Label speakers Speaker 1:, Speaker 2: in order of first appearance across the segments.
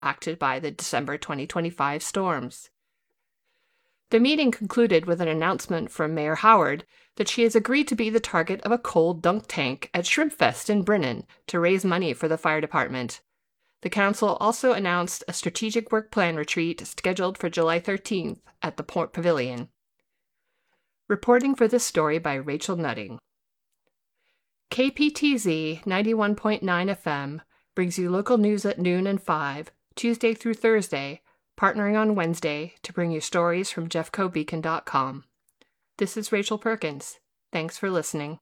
Speaker 1: acted by the December 2025 storms. The meeting concluded with an announcement from Mayor Howard that she has agreed to be the target of a cold dunk tank at Shrimpfest in Brinnan to raise money for the fire department. The council also announced a strategic work plan retreat scheduled for July 13th at the Port Pavilion. Reporting for this story by Rachel Nutting. KPTZ 91.9 FM brings you local news at noon and 5, Tuesday through Thursday, partnering on Wednesday to bring you stories from jeffcobeacon.com. This is Rachel Perkins. Thanks for listening.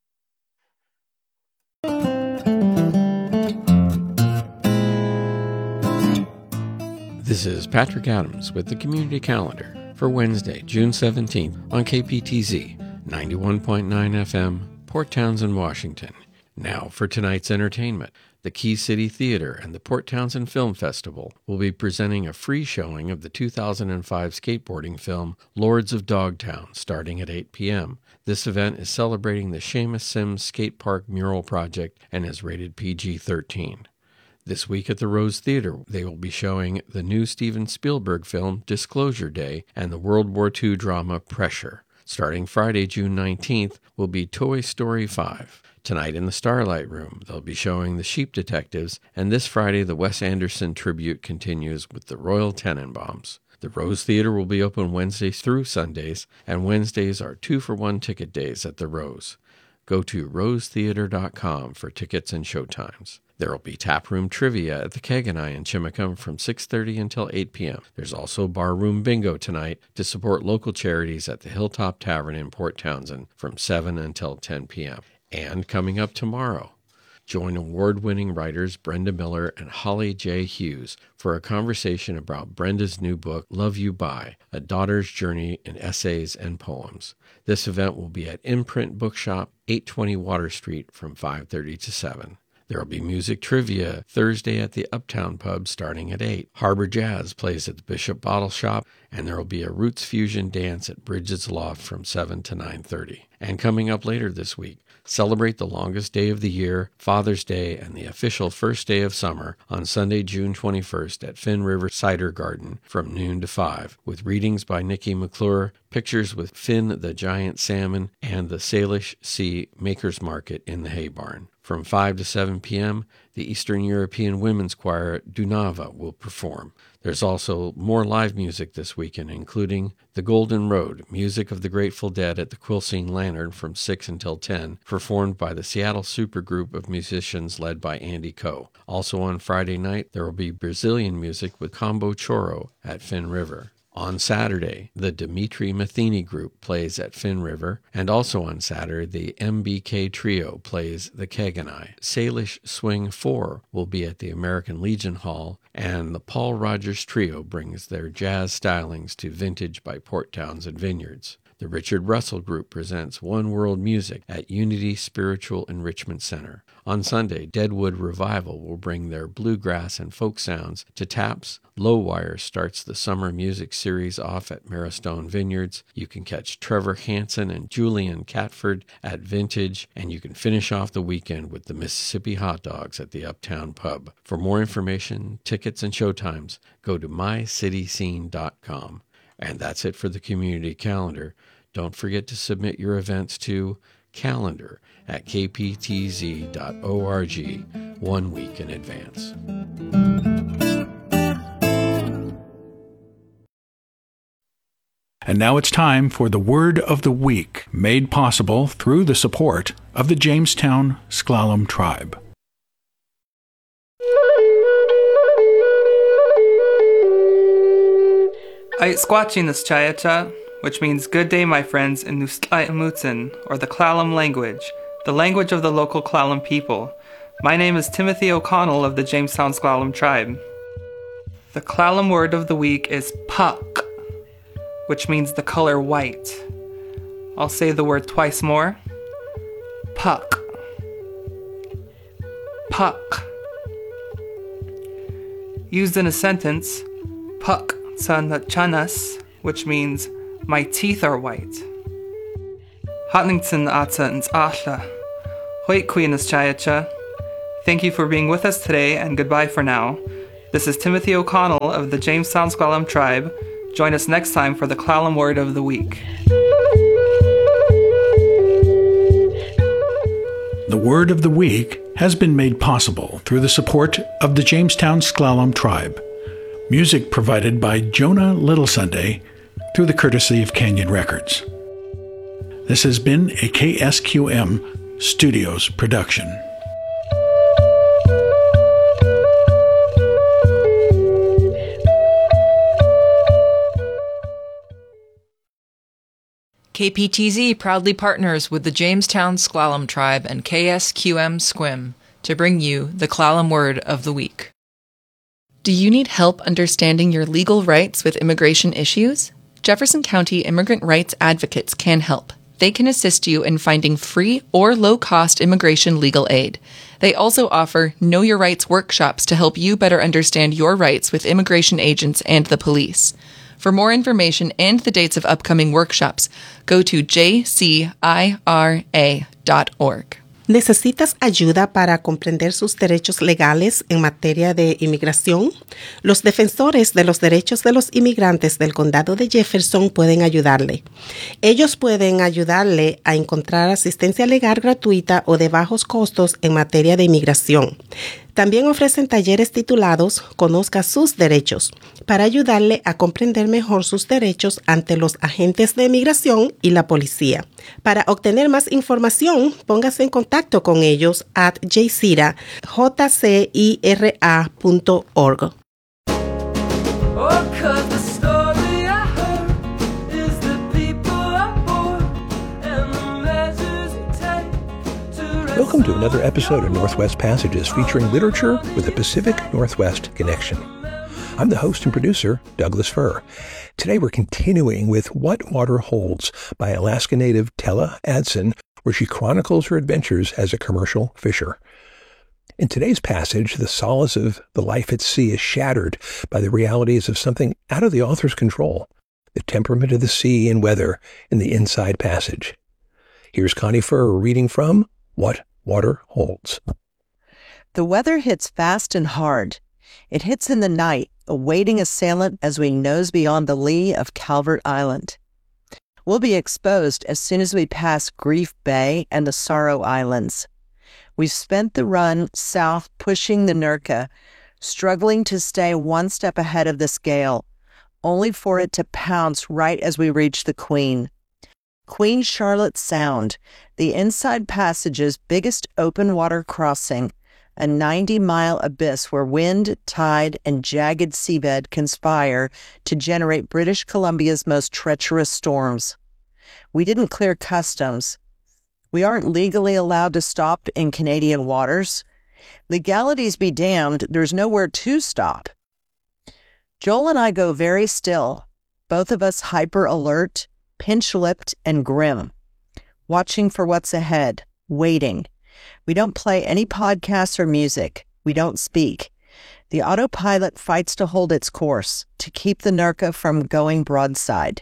Speaker 2: This is Patrick Adams with the Community Calendar for Wednesday, June 17th on KPTZ 91.9 FM, Port Townsend, Washington. Now for tonight's entertainment. The Key City Theater and the Port Townsend Film Festival will be presenting a free showing of the 2005 skateboarding film Lords of Dogtown starting at 8 p.m. This event is celebrating the Seamus Sims Skate Park mural project and is rated PG-13. This week at the Rose Theater, they will be showing the new Steven Spielberg film Disclosure Day and the World War II drama Pressure. Starting Friday, June 19th, will be Toy Story 5. Tonight in the Starlight Room, they'll be showing The Sheep Detectives, and this Friday the Wes Anderson tribute continues with the Royal Tenenbaums. The Rose Theater will be open Wednesdays through Sundays, and Wednesdays are 2-for-1 ticket days at the Rose. Go to rosetheater.com for tickets and showtimes. There will be taproom trivia at the Keg and I in Chimacum from 6:30 until 8 p.m. There's also barroom bingo tonight to support local charities at the Hilltop Tavern in Port Townsend from 7 until 10 p.m. And coming up tomorrow, join award-winning writers Brenda Miller and Holly J. Hughes for a conversation about Brenda's new book, Love You By, A Daughter's Journey in Essays and Poems. This event will be at Imprint Bookshop, 820 Water Street from 5:30 to 7. There will be music trivia Thursday at the Uptown Pub starting at 8. Harbor Jazz plays at the Bishop Bottle Shop, and there will be a Roots Fusion dance at Bridget's Loft from 7 to 9:30. And coming up later this week, celebrate the longest day of the year, Father's Day, and the official first day of summer on Sunday, June 21st at Finn River Cider Garden from noon to 5, with readings by Nikki McClure, pictures with Finn the Giant Salmon, and the Salish Sea Makers Market in the Hay Barn. From 5 to 7 p.m., the Eastern European Women's Choir Dunava will perform. There's also more live music this weekend, including The Golden Road, music of the Grateful Dead at the Quilcene Lantern from 6 until 10, performed by the Seattle Supergroup of musicians led by Andy Coe. Also on Friday night, there will be Brazilian music with Combo Choro at Finn River. On Saturday, the Dimitri Matheny Group plays at Finn River, and also on Saturday, the MBK Trio plays the Keg and I. Salish Swing 4 will be at the American Legion Hall, and the Paul Rogers Trio brings their jazz stylings to Vintage by Port Townsend Vineyards. The Richard Russell Group presents One World Music at Unity Spiritual Enrichment Center. On Sunday, Deadwood Revival will bring their bluegrass and folk sounds to Taps. Low Wire starts the summer music series off at Marrowstone Vineyards. You can catch Trevor Hansen and Julian Catford at Vintage, and you can finish off the weekend with the Mississippi Hot Dogs at the Uptown Pub. For more information, tickets, and showtimes, go to mycityscene.com. And that's it for the Community Calendar. Don't forget to submit your events to calendar@kptz.org 1 week in advance.
Speaker 3: And now it's time for the Word of the Week, made possible through the support of the Jamestown Sklallam Tribe.
Speaker 4: Ait squatchinus chayacha, which means good day, my friends, in Nustlaiamutsin, or the Klallam language, the language of the local Klallam people. My name is Timothy O'Connell of the Jamestown Sklallam Tribe. The Klallam word of the week is puck, which means the color white. I'll say the word twice more. Puck. Puck. Used in a sentence, puck chanas, which means my teeth are white. Hotnington ata ins ahla. Hoit queenas chayacha. Thank you for being with us today, and goodbye for now. This is Timothy O'Connell of the Jamestown Sklallam Tribe. Join us next time for the Klallam Word of the Week.
Speaker 3: The Word of the Week has been made possible through the support of the Jamestown Sklallam Tribe. Music provided by Jonah Little Sunday through the courtesy of Canyon Records. This has been a KSQM Studios production.
Speaker 5: KPTZ proudly partners with the Jamestown Sklallam Tribe and KSQM Squim to bring you the Klallam Word of the Week.
Speaker 1: Do you need help understanding your legal rights with immigration issues? Jefferson County Immigrant Rights Advocates can help. They can assist you in finding free or low-cost immigration legal aid. They also offer Know Your Rights workshops to help you better understand your rights with immigration agents and the police. For more information and the dates of upcoming workshops, go to jcira.org.
Speaker 6: ¿Necesitas ayuda para comprender sus derechos legales en materia de inmigración? Los defensores de los derechos de los inmigrantes del condado de Jefferson pueden ayudarle. Ellos pueden ayudarle a encontrar asistencia legal gratuita o de bajos costos en materia de inmigración. También ofrecen talleres titulados Conozca sus derechos, para ayudarle a comprender mejor sus derechos ante los agentes de inmigración y la policía. Para obtener más información, póngase en contacto con ellos at jcira.org.
Speaker 7: Welcome to another episode of Northwest Passages featuring literature with a Pacific Northwest connection. I'm the host and producer, Douglas Furr. Today we're continuing with What Water Holds by Alaska native Tella Adson, where she chronicles her adventures as a commercial fisher. In today's passage, the solace of the life at sea is shattered by the realities of something out of the author's control, the temperament of the sea and weather in the Inside Passage. Here's Connie Furr reading from What Water Holds.
Speaker 8: The weather hits fast and hard. It hits in the night, awaiting assailant as we nose beyond the lee of Calvert Island. We'll be exposed as soon as we pass Grief Bay and the Sorrow Islands. We've spent the run south pushing the Nurka, struggling to stay one step ahead of this gale, only for it to pounce right as we reach the Queen. Queen Charlotte Sound, the Inside Passage's biggest open water crossing, a 90-mile abyss where wind, tide, and jagged seabed conspire to generate British Columbia's most treacherous storms. We didn't clear customs. We aren't legally allowed to stop in Canadian waters. Legalities be damned, there's nowhere to stop. Joel and I go very still, both of us hyper-alert, pinch-lipped and grim, watching for what's ahead, waiting. We don't play any podcasts or music. We don't speak. The autopilot fights to hold its course, to keep the Nurka from going broadside.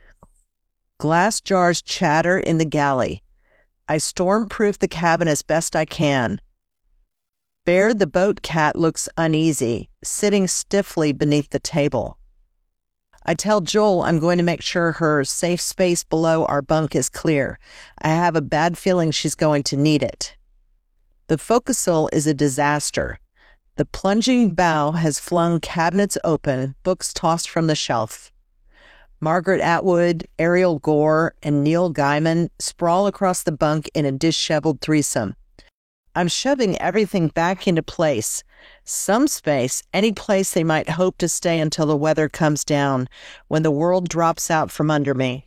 Speaker 8: Glass jars chatter in the galley. I storm-proof the cabin as best I can. Bear the boat cat looks uneasy, sitting stiffly beneath the table. I tell Joel I'm going to make sure her safe space below our bunk is clear. I have a bad feeling she's going to need it. The forecastle is a disaster. The plunging bow has flung cabinets open, books tossed from the shelf. Margaret Atwood, Ariel Gore, and Neil Gaiman sprawl across the bunk in a disheveled threesome. I'm shoving everything back into place. Some space, any place they might hope to stay until the weather comes down, when the world drops out from under me.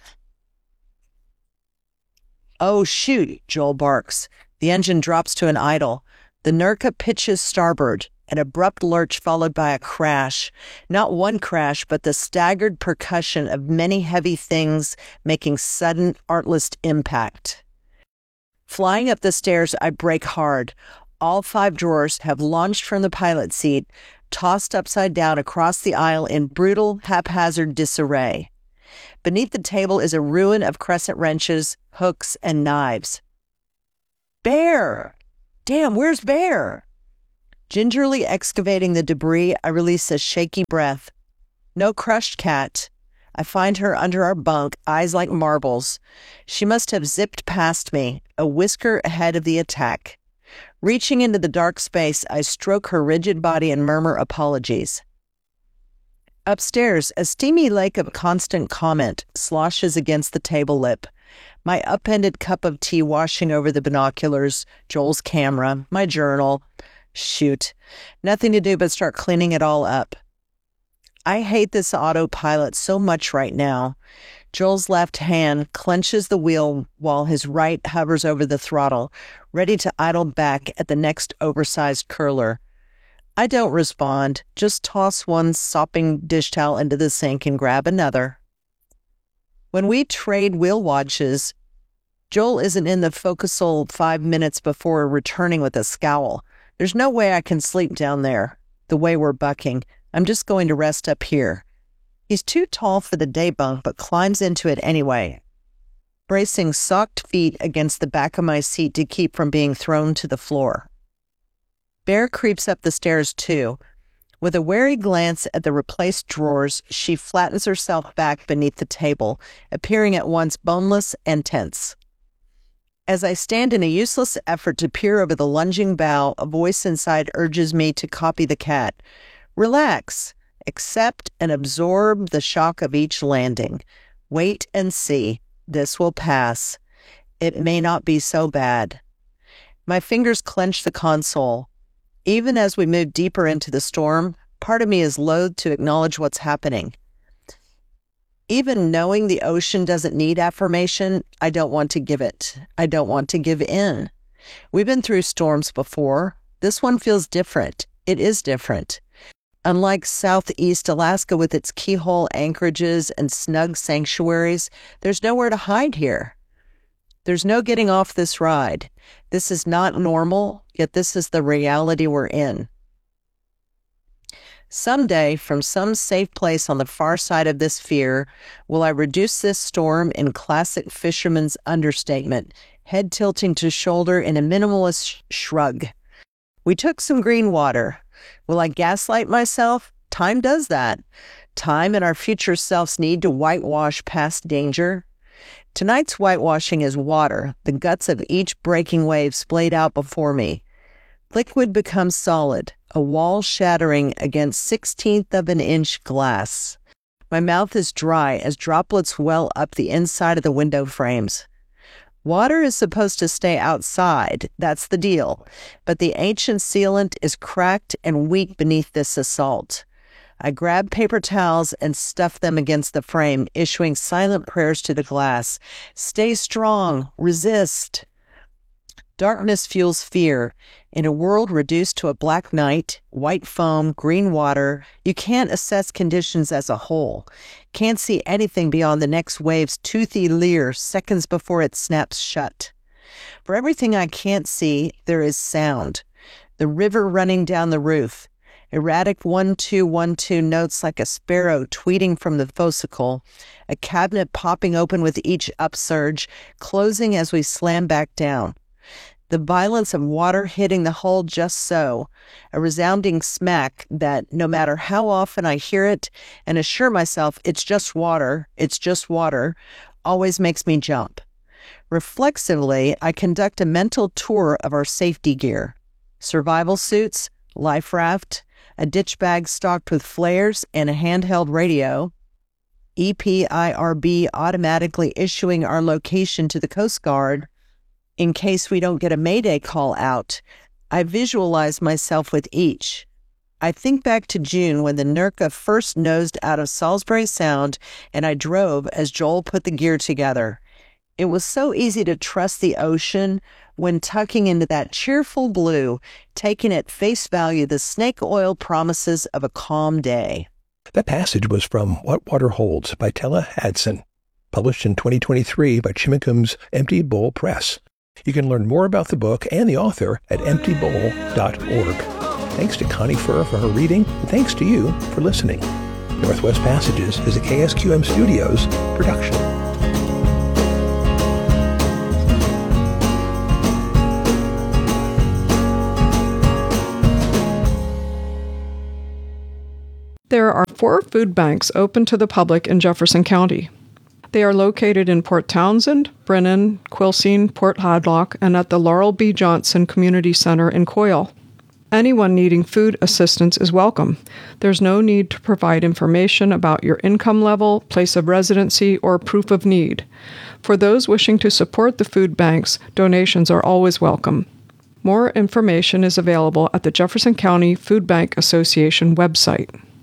Speaker 8: Oh, shoot, Joel barks. The engine drops to an idle. The Nurka pitches starboard, an abrupt lurch followed by a crash. Not one crash, but the staggered percussion of many heavy things making sudden, artless impact. Flying up the stairs, I brake hard. All 5 drawers have launched from the pilot seat, tossed upside down across the aisle in brutal, haphazard disarray. Beneath the table is a ruin of crescent wrenches, hooks, and knives. Bear! Damn, where's Bear? Gingerly excavating the debris, I release a shaky breath. No crushed cat. I find her under our bunk, eyes like marbles. She must have zipped past me, a whisker ahead of the attack. Reaching into the dark space, I stroke her rigid body and murmur apologies. Upstairs, a steamy lake of constant comment sloshes against the table lip. My upended cup of tea washing over the binoculars, Joel's camera, my journal. Shoot, nothing to do but start cleaning it all up. I hate this autopilot so much right now. Joel's left hand clenches the wheel while his right hovers over the throttle, ready to idle back at the next oversized curler. I don't respond, just toss one sopping dish towel into the sink and grab another. When we trade wheel watches, Joel isn't in the forecastle 5 minutes before returning with a scowl. There's no way I can sleep down there, the way we're bucking. I'm just going to rest up here. He's too tall for the day bunk, but climbs into it anyway, bracing socked feet against the back of my seat to keep from being thrown to the floor. Bear creeps up the stairs too. With a wary glance at the replaced drawers, she flattens herself back beneath the table, appearing at once boneless and tense. As I stand in a useless effort to peer over the lunging bow, a voice inside urges me to copy the cat. Relax, accept and absorb the shock of each landing. Wait and see. This will pass. It may not be so bad. My fingers clench the console. Even as we move deeper into the storm, part of me is loath to acknowledge what's happening. Even knowing the ocean doesn't need affirmation, I don't want to give it. I don't want to give in. We've been through storms before. This one feels different. It is different. Unlike Southeast Alaska with its keyhole anchorages and snug sanctuaries, there's nowhere to hide here. There's no getting off this ride. This is not normal, yet this is the reality we're in. Someday, from some safe place on the far side of this fear, will I reduce this storm in classic fisherman's understatement, head tilting to shoulder in a minimalist shrug. We took some green water. Will I gaslight myself? Time does that. Time and our future selves need to whitewash past danger. Tonight's whitewashing is water, the guts of each breaking wave splayed out before me. Liquid becomes solid, a wall shattering against 1/16 of an inch glass. My mouth is dry as droplets well up the inside of the window frames. Water is supposed to stay outside, that's the deal, but the ancient sealant is cracked and weak beneath this assault. I grab paper towels and stuff them against the frame, issuing silent prayers to the glass. Stay strong, resist. Darkness fuels fear. In a world reduced to a black night, white foam, green water, you can't assess conditions as a whole. Can't see anything beyond the next wave's toothy leer seconds before it snaps shut. For everything I can't see, there is sound. The river running down the roof. Erratic 1-2-1-2 notes like a sparrow tweeting from the fo'c'sle, a cabinet popping open with each upsurge, closing as we slam back down. The violence of water hitting the hull just so, a resounding smack that, no matter how often I hear it and assure myself it's just water, always makes me jump. Reflexively, I conduct a mental tour of our safety gear. Survival suits, life raft, a ditch bag stocked with flares, and a handheld radio. EPIRB automatically issuing our location to the Coast Guard in case we don't get a Mayday call out. I visualize myself with each. I think back to June when the NERCA first nosed out of Salisbury Sound and I drove as Joel put the gear together. It was so easy to trust the ocean when tucking into that cheerful blue, taking at face value the snake oil promises of a calm day.
Speaker 7: That passage was from What Water Holds by Tella Hadson, published in 2023 by Chimicum's Empty Bowl Press. You can learn more about the book and the author at emptybowl.org. Thanks to Connie Furr for her reading, and thanks to you for listening. Northwest Passages is a KSQM Studios production.
Speaker 9: are 4 food banks open to the public in Jefferson County. They are located in Port Townsend, Brennan, Quilcene, Port Hadlock, and at the Laurel B. Johnson Community Center in Coyle. Anyone needing food assistance is welcome. There's no need to provide information about your income level, place of residency, or proof of need. For those wishing to support the food banks, donations are always welcome. More information is available at the Jefferson County Food Bank Association website.